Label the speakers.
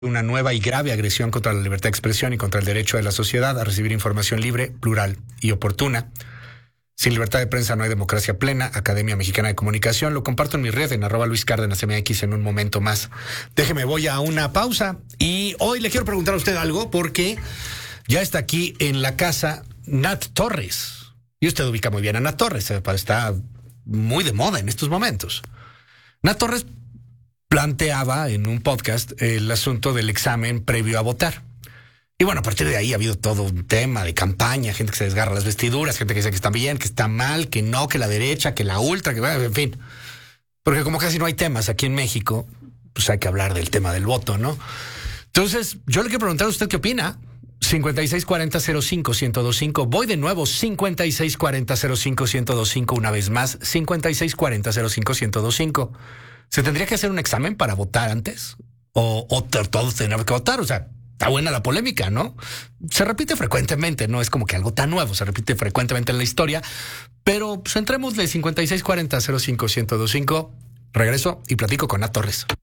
Speaker 1: Una nueva y grave agresión contra la libertad de expresión y contra el derecho de la sociedad a recibir información libre, plural y oportuna. Sin libertad de prensa no hay democracia plena. Academia Mexicana de Comunicación. Lo comparto en mi red en @LuisCárdenasMX en un momento más. Déjeme, voy a una pausa. Y hoy le quiero preguntar a usted algo porque ya está aquí en la casa Nat Torres. Y usted ubica muy bien a Nat Torres. Está muy de moda en estos momentos. Nat Torres planteaba en un podcast el asunto del examen previo a votar. Y bueno, a partir de ahí ha habido todo un tema de campaña, gente que se desgarra las vestiduras, gente que dice que está bien, que está mal, que no, que la derecha, que la ultra, que en fin. Porque como casi no hay temas aquí en México, pues hay que hablar del tema del voto, ¿no? Entonces, yo le quiero preguntar a usted qué opina. 5640-05-1025. Voy de nuevo, 5640-05-1025, una vez más, 5640-05-1025. ¿Se tendría que hacer un examen para votar antes? ¿O todos tenemos que votar? O sea, está buena la polémica, ¿no? Se repite frecuentemente, no es como que algo tan nuevo, se repite frecuentemente en la historia. Pero pues, entrémosle 5640-05-1025. Regreso y platico con Nat Torres.